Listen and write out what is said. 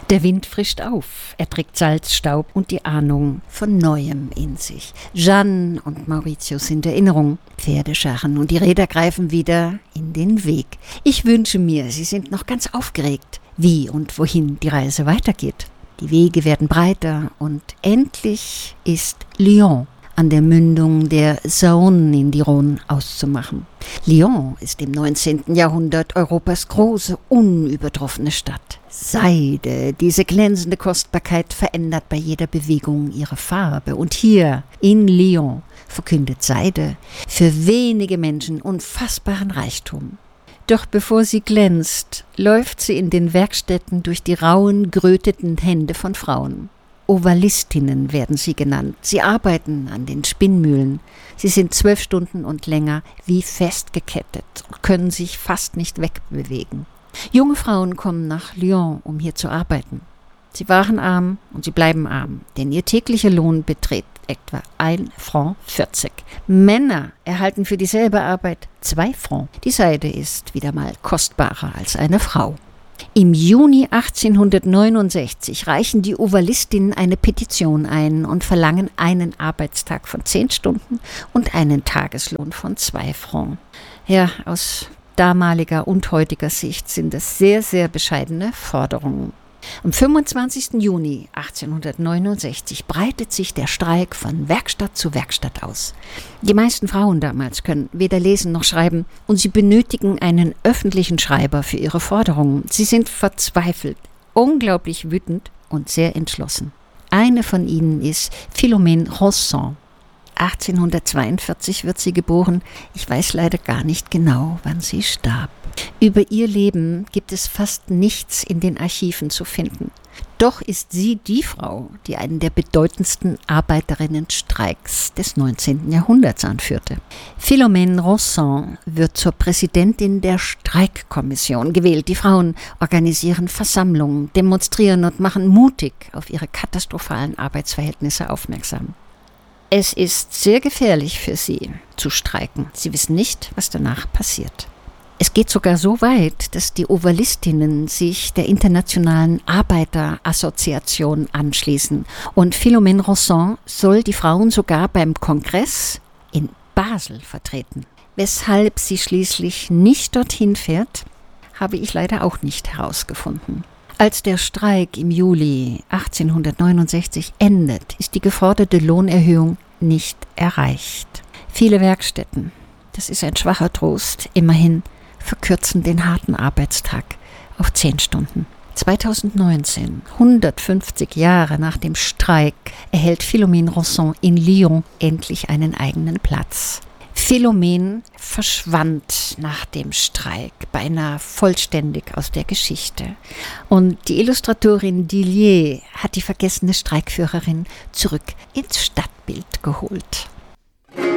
Der Wind frischt auf, er trägt Salzstaub und die Ahnung von Neuem in sich. Jeanne und Maurizio sind Erinnerung. Pferde scharren und die Räder greifen wieder in den Weg. Ich wünsche mir, sie sind noch ganz aufgeregt, wie und wohin die Reise weitergeht. Die Wege werden breiter und endlich ist Lyon an der Mündung der Saône in die Rhône auszumachen. Lyon ist im 19. Jahrhundert Europas große, unübertroffene Stadt. Seide, diese glänzende Kostbarkeit, verändert bei jeder Bewegung ihre Farbe. Und hier in Lyon verkündet Seide für wenige Menschen unfassbaren Reichtum. Doch bevor sie glänzt, läuft sie in den Werkstätten durch die rauen, geröteten Hände von Frauen. Ovalistinnen werden sie genannt. Sie arbeiten an den Spinnmühlen. Sie sind 12 Stunden und länger wie festgekettet und können sich fast nicht wegbewegen. Junge Frauen kommen nach Lyon, um hier zu arbeiten. Sie waren arm und sie bleiben arm, denn ihr täglicher Lohn beträgt etwa 1,40 Franc. Männer erhalten für dieselbe Arbeit 2 Franc. Die Seide ist wieder mal kostbarer als eine Frau. Im Juni 1869 reichen die Ovalistinnen eine Petition ein und verlangen einen Arbeitstag von 10 Stunden und einen Tageslohn von 2 Franc. Ja, aus damaliger und heutiger Sicht sind das sehr, sehr bescheidene Forderungen. Am 25. Juni 1869 breitet sich der Streik von Werkstatt zu Werkstatt aus. Die meisten Frauen damals können weder lesen noch schreiben und sie benötigen einen öffentlichen Schreiber für ihre Forderungen. Sie sind verzweifelt, unglaublich wütend und sehr entschlossen. Eine von ihnen ist Philomène Rosson. 1842 wird sie geboren. Ich weiß leider gar nicht genau, wann sie starb. Über ihr Leben gibt es fast nichts in den Archiven zu finden. Doch ist sie die Frau, die einen der bedeutendsten Arbeiterinnenstreiks des 19. Jahrhunderts anführte. Philomène Rosson wird zur Präsidentin der Streikkommission gewählt. Die Frauen organisieren Versammlungen, demonstrieren und machen mutig auf ihre katastrophalen Arbeitsverhältnisse aufmerksam. Es ist sehr gefährlich für sie zu streiken. Sie wissen nicht, was danach passiert. Es geht sogar so weit, dass die Ovalistinnen sich der Internationalen Arbeiterassoziation anschließen. Und Philomène Rosson soll die Frauen sogar beim Kongress in Basel vertreten. Weshalb sie schließlich nicht dorthin fährt, habe ich leider auch nicht herausgefunden. Als der Streik im Juli 1869 endet, ist die geforderte Lohnerhöhung nicht erreicht. Viele Werkstätten, das ist ein schwacher Trost, immerhin verkürzen den harten Arbeitstag auf 10 Stunden. 2019, 150 Jahre nach dem Streik, erhält Philomène Rosson in Lyon endlich einen eigenen Platz. Philomène verschwand nach dem Streik beinahe vollständig aus der Geschichte. Und die Illustratorin Dillier hat die vergessene Streikführerin zurück ins Stadtbild geholt.